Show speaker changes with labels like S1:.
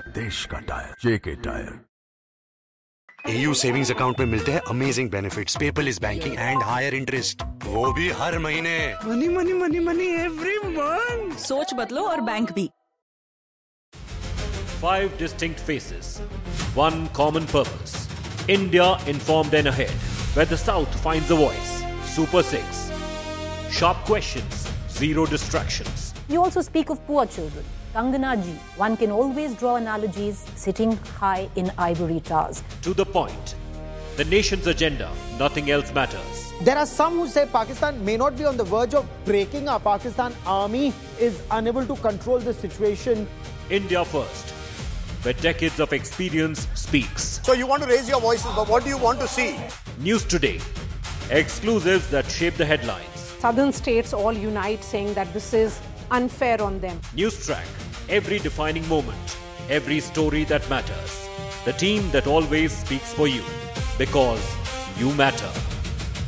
S1: देश का टायर, जेके tyre.
S2: AU savings account में मिलते हैं amazing benefits, paperless banking and higher interest, वो भी हर महीने।
S3: Money money money money every month.
S4: सोच बदलो और बैंक भी।
S5: 5 distinct faces, 1 common purpose. India informed and ahead, where the South finds a voice. Super 6. Sharp questions, zero distractions.
S6: You also speak of poor children. Kangana ji, one can always draw analogies sitting high in ivory towers.
S5: To the point. The nation's agenda, nothing else matters.
S3: There are some who say Pakistan may not be on the verge of breaking. Our Pakistan army is unable to control the situation.
S5: India first, where decades of experience speaks.
S7: So you want to raise your voices, but what do you want to see?
S5: News Today. Exclusives that shape the headlines.
S8: Southern states all unite saying that this is unfair on them.
S5: News Track. Every defining moment. Every story that matters. The team that always speaks for you. Because you matter.